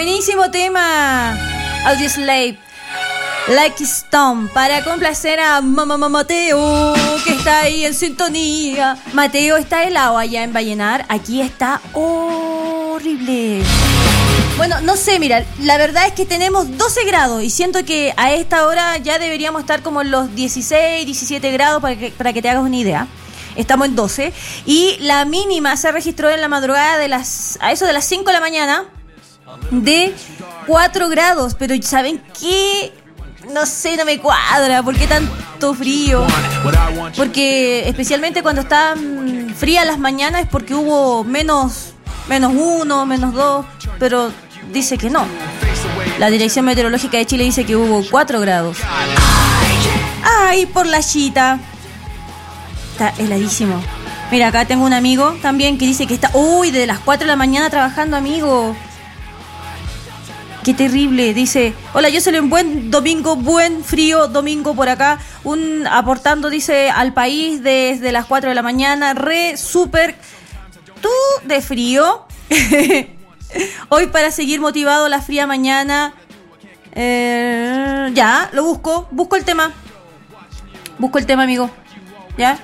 Buenísimo tema. Audioslave, Like Stone, para complacer a Mateo, que está ahí en sintonía. Mateo, está helado allá en Vallenar. Aquí está horrible. Bueno, no sé, mira, la verdad es que tenemos 12 grados y siento que a esta hora ya deberíamos estar como en los 16, 17 grados para que te hagas una idea. Estamos en 12 y la mínima se registró en la madrugada a eso de las 5 de la mañana de 4 grados. Pero ¿saben qué? No sé, no me cuadra. ¿Por qué tanto frío? Porque especialmente cuando están frías las mañanas es porque hubo menos 1, menos 2, pero dice que no. La Dirección Meteorológica de Chile dice que hubo 4 grados. ¡Ay, por la chita! Está heladísimo. Mira, acá tengo un amigo también que dice que está... ¡Uy! Desde las 4 de la mañana trabajando, amigo. ¡Qué terrible! Dice... Hola, yo soy un buen domingo, buen frío domingo por acá. Aportando, dice, al país desde las 4 de la mañana. Súper... ¿Tú de frío? Hoy para seguir motivado la fría mañana. Ya, lo busco. Busco el tema, amigo. ¿Ya?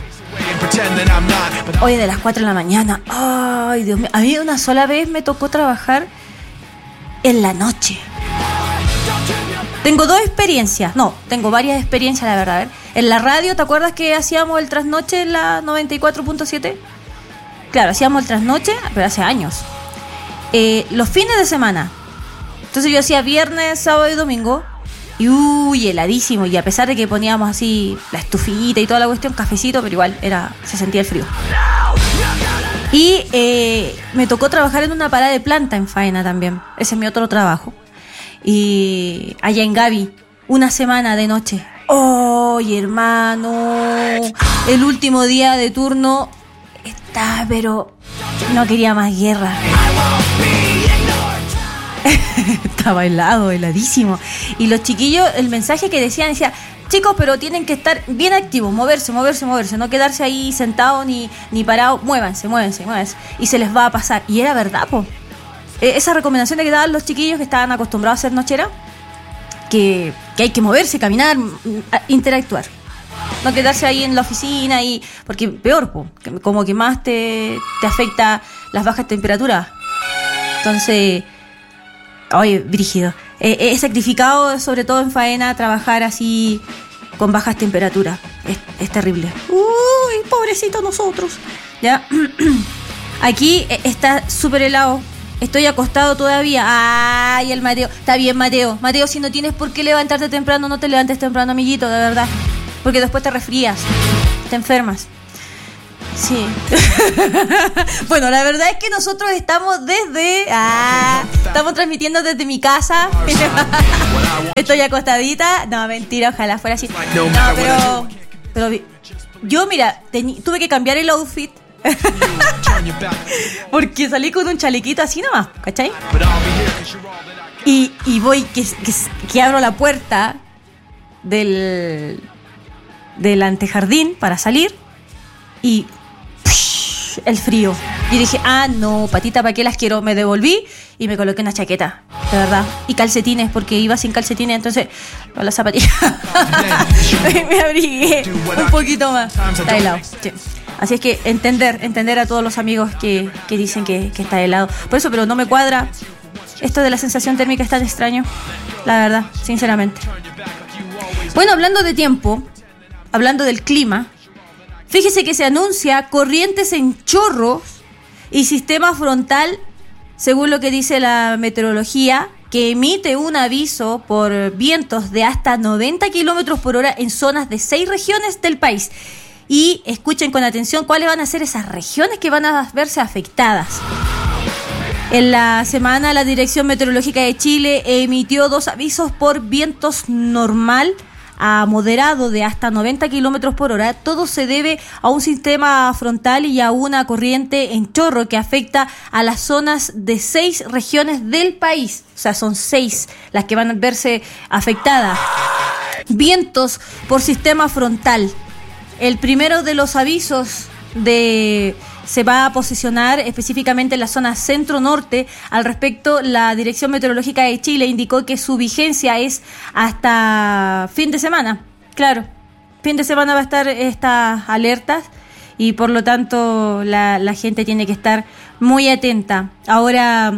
Hoy de las 4 de la mañana. Ay, Dios mío. A mí una sola vez me tocó trabajar en la noche. Tengo 2 experiencias. No, tengo varias experiencias, la verdad. A ver. En la radio, ¿te acuerdas que hacíamos el trasnoche en la 94.7? Claro, hacíamos el trasnoche, pero hace años. Los fines de semana. Entonces yo hacía viernes, sábado y domingo. Y heladísimo. Y a pesar de que poníamos así la estufita y toda la cuestión, cafecito, pero igual se sentía el frío. Y me tocó trabajar en una parada de planta en faena también. Ese es mi otro trabajo. Y allá en Gavi, una semana de noche. ¡Ay, hermano! El último día de turno estaba, pero no quería más guerra. Estaba heladísimo. Y los chiquillos, el mensaje que decía, chicos, pero tienen que estar bien activos, moverse, no quedarse ahí sentados ni parados, muévanse. Y se les va a pasar. Y era verdad, po. Esa recomendación que daban los chiquillos que estaban acostumbrados a hacer nochera, que hay que moverse, caminar, interactuar. No quedarse ahí en la oficina, porque peor, po, como que más te afecta las bajas temperaturas. Entonces, oye, brígido. He sacrificado, sobre todo en faena, trabajar así con bajas temperaturas. Es terrible. Uy, pobrecito nosotros. Ya. Aquí está súper helado. Estoy acostado todavía. Ay, el Mateo. Está bien, Mateo. Mateo, si no tienes por qué levantarte temprano, no te levantes temprano, amiguito, de verdad. Porque después te resfrías. Te enfermas. Sí. Bueno, la verdad es que nosotros estamos estamos transmitiendo desde mi casa. Estoy acostadita. No, mentira, ojalá fuera así. No, pero yo, mira, tuve que cambiar el outfit. Porque salí con un chalequito así nomás, ¿cachai? Y voy, que abro la puerta del antejardín para salir y el frío. Y dije, no, patita, ¿para qué las quiero? Me devolví y me coloqué una chaqueta, de verdad. Y calcetines, porque iba sin calcetines, entonces con las zapatillas me abrigué un poquito más. Está helado, sí. Así es que entender a todos los amigos que dicen que está helado. Por eso, pero no me cuadra. Esto de la sensación térmica es tan extraño, la verdad, sinceramente. Bueno, hablando de tiempo, hablando del clima, fíjese que se anuncia corrientes en chorros y sistema frontal, según lo que dice la meteorología, que emite un aviso por vientos de hasta 90 kilómetros por hora en zonas de 6 regiones del país. Y escuchen con atención cuáles van a ser esas regiones que van a verse afectadas. En la semana, la Dirección Meteorológica de Chile emitió 2 avisos por vientos normal a moderado de hasta 90 kilómetros por hora. Todo se debe a un sistema frontal y a una corriente en chorro que afecta a las zonas de 6 regiones del país. O sea, son 6 las que van a verse afectadas. Vientos por sistema frontal. El primero de los avisos se va a posicionar específicamente en la zona centro-norte. Al respecto, la Dirección Meteorológica de Chile indicó que su vigencia es hasta fin de semana. Claro, fin de semana va a estar estas alertas y por lo tanto la gente tiene que estar muy atenta. Ahora,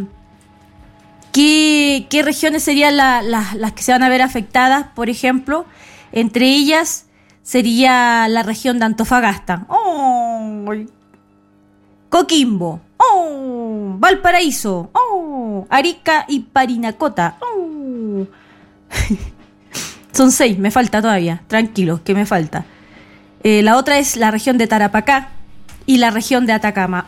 ¿qué regiones serían las que se van a ver afectadas? Por ejemplo, entre ellas sería la región de Antofagasta, Coquimbo, Valparaíso, Arica y Parinacota. Son 6, me falta todavía, tranquilos, que me falta. La otra es la región de Tarapacá y la región de Atacama.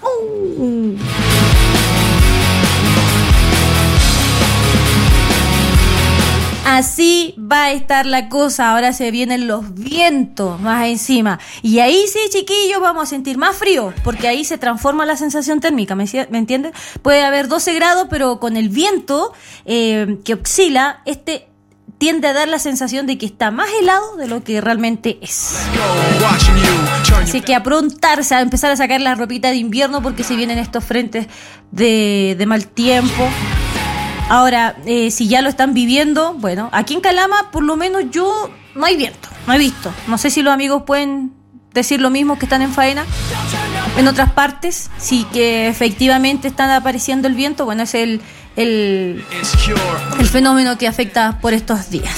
Así va a estar la cosa. Ahora se vienen los vientos más encima. Y ahí sí, chiquillos, vamos a sentir más frío, porque ahí se transforma la sensación térmica, ¿me entienden? Puede haber 12 grados, pero con el viento que oscila, tiende a dar la sensación de que está más helado de lo que realmente es. Así que aprontarse a empezar a sacar la ropita de invierno, porque se vienen estos frentes de mal tiempo. Ahora, si ya lo están viviendo, bueno, aquí en Calama, por lo menos yo no hay viento, no he visto. No sé si los amigos pueden decir lo mismo que están en faena. En otras partes, sí que efectivamente están apareciendo el viento. Bueno, es el fenómeno que afecta por estos días.